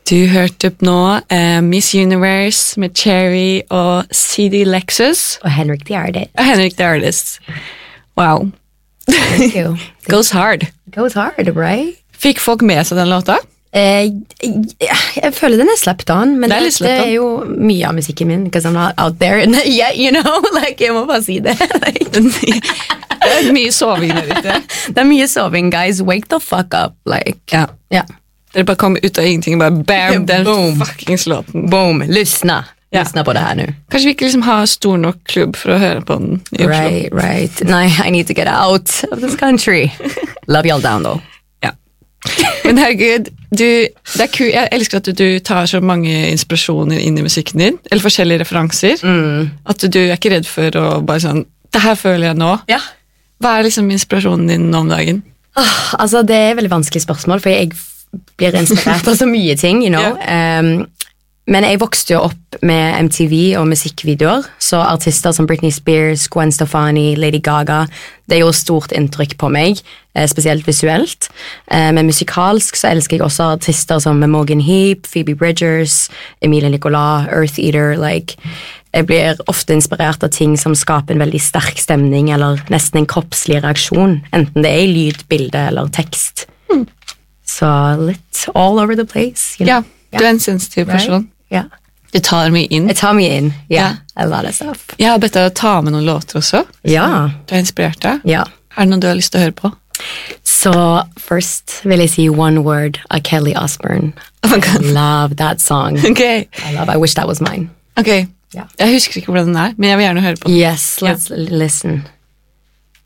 Du hørte opp nå Miss Universe med Cherry og CD Lexus. Og Henrik the Artist. Og Henrik the Artist. Wow. Thank you. Goes hard. Goes hard, right? Fikk folk med seg den låta? Jeg føler den slept on, men det jo mye av musikken min, because I'm not out there yet, you know? Like, jeg må bare si det. Det mye soving der ute. Det mye soving, guys. Wake the fuck up. Like, ja. Dere bare kommer ut av ingenting, bare bam, den fucking låten. Boom, lyssna. Lyssna på det her nu. Kanskje vi ikke liksom har stor nok klubb for å høre på den i Oslo. Right. Nei, I need to get out of this country. Love y'all down, though. Ja. Men herregud, det kul. Jeg elsker at du tar så mange inspirasjoner inn i musikken din, eller forskjellige referanser. At du ikke redd for å bare sånn, det her føler jeg nå. Ja. Hva liksom inspirasjonen din nå om dagen? Altså, det veldig vanskelig spørsmål, for jeg blir inspirert av så mye ting, you know. Men jeg vokste jo opp med MTV og musikkvideoer, så artister som Britney Spears, Gwen Stefani, Lady Gaga, det gjorde stort inntrykk på meg, spesielt visuelt. Men musikalsk så elsker jeg også artister som Imogen Heap, Phoebe Bridgers, Emilie Nicolas, Earth Eater, like... Jeg blir ofte inspirert av ting som skaper en veldig sterk stemning, eller nesten en kroppslig reaksjon, enten det i lyd, bilde eller tekst. Så litt all over the place. You know? Ja, du en sensitiv person. Ja. Du tar mye inn. Jeg tar mye inn, a lot of stuff. Jeg har bedt deg å ta med noen låter også. Ja. Du har inspirert deg. Ja. Er det noe du har lyst til å høre på? Så først vil jeg si One Word av Kelly Osbourne. I love that song. Okay. I wish that was mine. Ok. Jeg husker ikke hvordan den men jeg vil gjerne høre på den. Yes, let's listen.